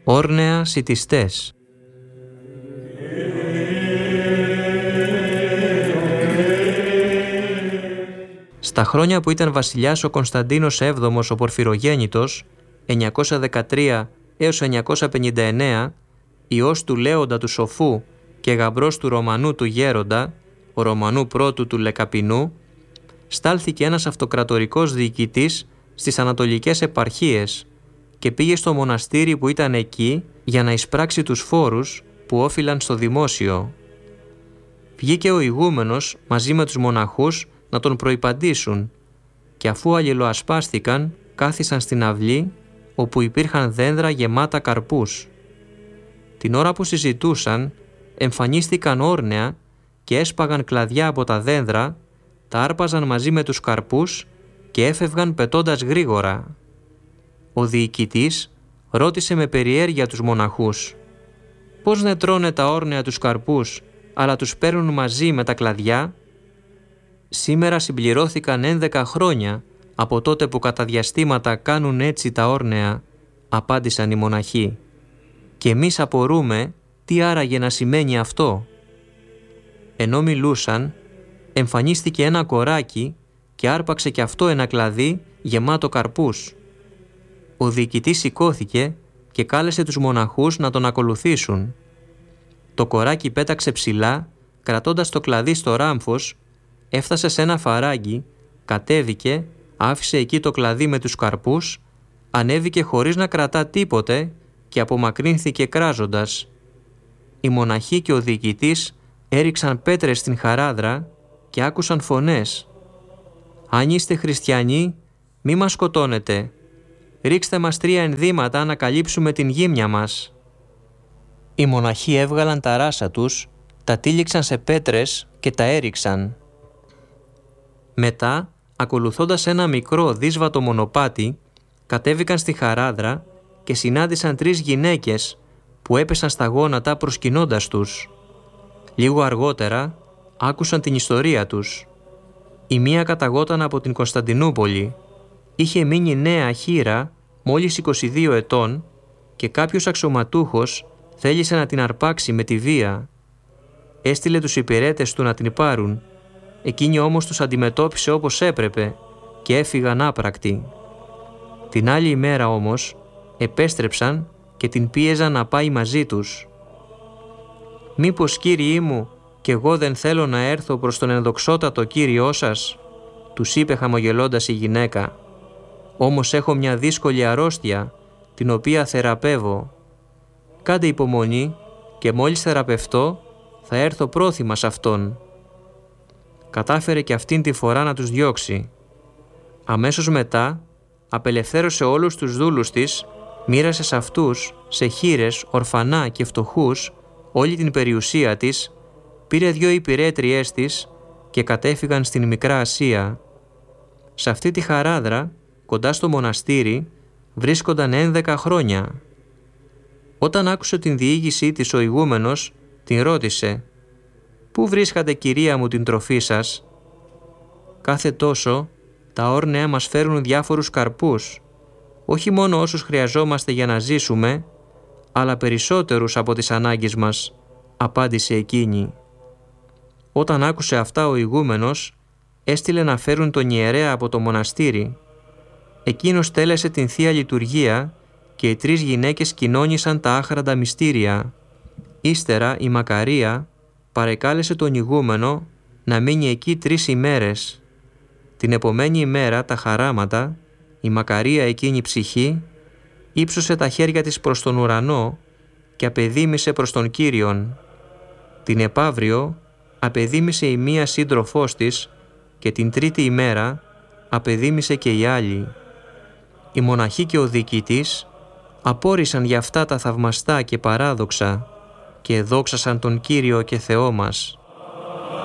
Όρνεα σιτιστές. Στα χρόνια που ήταν βασιλιάς ο Κωνσταντίνος VII ο Πορφυρογέννητος, 913 έως 959, υιός του Λέοντα του Σοφού και γαμπρός του Ρωμανού του Γέροντα, ο Ρωμανού πρώτου του Λεκαπινού, στάλθηκε ένας αυτοκρατορικός διοικητής στις ανατολικές επαρχίες και πήγε στο μοναστήρι που ήταν εκεί για να εισπράξει τους φόρους που όφυλαν στο δημόσιο. Βγήκε ο ηγούμενος μαζί με τους μοναχούς να τον προϋπαντήσουν και αφού αλληλοασπάστηκαν κάθισαν στην αυλή όπου υπήρχαν δέντρα γεμάτα καρπούς. Την ώρα που συζητούσαν εμφανίστηκαν όρνεα και έσπαγαν κλαδιά από τα δέντρα, τα άρπαζαν μαζί με τους καρπούς και έφευγαν πετώντας γρήγορα. Ο διοικητής ρώτησε με περιέργεια τους μοναχούς «Πώς δεν τρώνε τα όρνεα τους καρπούς, αλλά τους παίρνουν μαζί με τα κλαδιά?» «Σήμερα συμπληρώθηκαν 11 χρόνια από τότε που κατά διαστήματα κάνουν έτσι τα όρνεα», απάντησαν οι μοναχοί. «Και εμείς απορούμε τι άραγε να σημαίνει αυτό». Ενώ μιλούσαν, εμφανίστηκε ένα κοράκι και άρπαξε κι αυτό ένα κλαδί γεμάτο καρπούς. Ο διοικητής σηκώθηκε και κάλεσε τους μοναχούς να τον ακολουθήσουν. Το κοράκι πέταξε ψηλά, κρατώντας το κλαδί στο ράμφος, έφτασε σε ένα φαράγγι, κατέβηκε, άφησε εκεί το κλαδί με τους καρπούς, ανέβηκε χωρίς να κρατά τίποτε και απομακρύνθηκε κράζοντας. Οι μοναχοί και ο διοικητής έριξαν πέτρες στην χαράδρα και άκουσαν φωνές. «Αν είστε χριστιανοί, μη μας σκοτώνετε. Ρίξτε μας 3 ενδύματα να καλύψουμε την γύμνια μας». Οι μοναχοί έβγαλαν τα ράσα τους, τα τύλιξαν σε πέτρες και τα έριξαν. Μετά, ακολουθώντας ένα μικρό δύσβατο μονοπάτι, κατέβηκαν στη χαράδρα και συνάντησαν 3 γυναίκες που έπεσαν στα γόνατα προσκυνώντας τους. Λίγο αργότερα άκουσαν την ιστορία τους. Η μία καταγόταν από την Κωνσταντινούπολη. Είχε μείνει νέα χήρα μόλις 22 ετών και κάποιος αξιωματούχος θέλησε να την αρπάξει με τη βία. Έστειλε τους υπηρέτες του να την πάρουν. Εκείνη όμως τους αντιμετώπισε όπως έπρεπε και έφυγαν άπρακτοι. Την άλλη ημέρα όμως επέστρεψαν και την πίεζαν να πάει μαζί τους. «Μήπως, κύριοι μου, κι εγώ δεν θέλω να έρθω προς τον ενδοξότατο κύριό σας», τους είπε χαμογελώντας η γυναίκα. «Όμως έχω μια δύσκολη αρρώστια, την οποία θεραπεύω. Κάντε υπομονή και μόλις θεραπευτώ θα έρθω πρόθυμα σε αυτόν». Κατάφερε και αυτήν τη φορά να τους διώξει. Αμέσως μετά απελευθέρωσε όλους τους δούλους της, μοίρασε σε αυτούς, σε χήρες, ορφανά και φτωχούς, όλη την περιουσία της, πήρε 2 υπηρέτριές της και κατέφυγαν στην Μικρά Ασία. Σε αυτή τη χαράδρα, κοντά στο μοναστήρι, βρίσκονταν 11 χρόνια. Όταν άκουσε την διήγησή της ο ηγούμενος, την ρώτησε «Πού βρίσκατε, κυρία μου, την τροφή σας?» «Κάθε τόσο τα όρνεα μας φέρουν διάφορους καρπούς, όχι μόνο όσους χρειαζόμαστε για να ζήσουμε, αλλά περισσότερους από τις ανάγκες μας», απάντησε εκείνη. Όταν άκουσε αυτά ο ηγούμενος, έστειλε να φέρουν τον ιερέα από το μοναστήρι. Εκείνος τέλεσε την Θεία Λειτουργία και οι 3 γυναίκες κοινώνησαν τα άχραντα μυστήρια. Ύστερα η Μακαρία παρεκάλεσε τον ηγούμενο να μείνει εκεί 3 ημέρες. Την επομένη ημέρα τα χαράματα, η Μακαρία εκείνη ψυχή, ύψωσε τα χέρια της προς τον ουρανό και απεδίμησε προς τον Κύριον. Την επαύριο απεδίμησε η μία σύντροφός της και την 3η ημέρα απεδίμησε και η άλλη. Οι μοναχοί και ο διοικητής απόρρισαν για αυτά τα θαυμαστά και παράδοξα και δόξασαν τον Κύριο και Θεό μας.